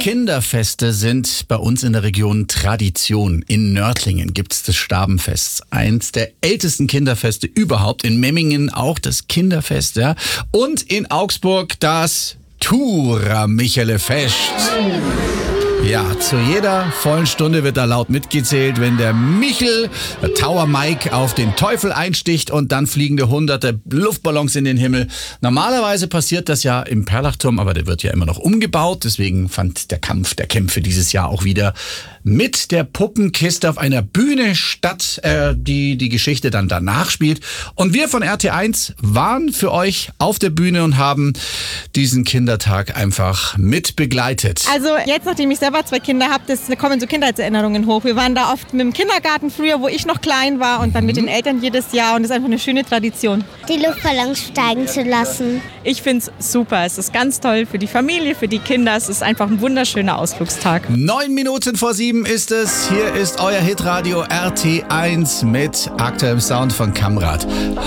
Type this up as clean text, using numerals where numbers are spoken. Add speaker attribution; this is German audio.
Speaker 1: Kinderfeste sind bei uns in der Region Tradition. In Nördlingen gibt es das Stabenfest, eins der ältesten Kinderfeste überhaupt. In Memmingen auch das Kinderfest, ja. Und in Augsburg das Thura-Michele-Fest. Ja, zu jeder vollen Stunde wird da laut mitgezählt, wenn der Michel, der Tower Mike, auf den Teufel einsticht und dann fliegende hunderte Luftballons in den Himmel. Normalerweise passiert das ja im Perlachturm, aber der wird ja immer noch umgebaut. Deswegen fand der Kampf der Kämpfe dieses Jahr auch wieder mit der Puppenkiste auf einer Bühne statt, die Geschichte dann danach spielt. Und wir von RT1 waren für euch auf der Bühne und haben diesen Kindertag einfach mit begleitet.
Speaker 2: Also jetzt, nachdem ich selber 2 Kinder habe, kommen so Kindheitserinnerungen hoch. Wir waren da oft mit dem Kindergarten früher, wo ich noch klein war, und dann mit den Eltern jedes Jahr, und das ist einfach eine schöne Tradition.
Speaker 3: Die Luftballons steigen zu lassen.
Speaker 4: Ich finde es super. Es ist ganz toll für die Familie, für die Kinder. Es ist einfach ein wunderschöner Ausflugstag.
Speaker 1: 9 Minuten vor 7 ist es. Hier ist euer Hitradio RT1 mit aktuellem Sound von Kamrat.